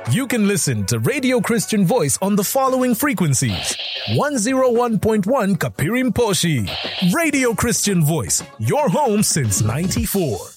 You can listen to Radio Christian Voice on the following frequencies. 101.1 Kapirim Poshi. Radio Christian Voice, your home since 94.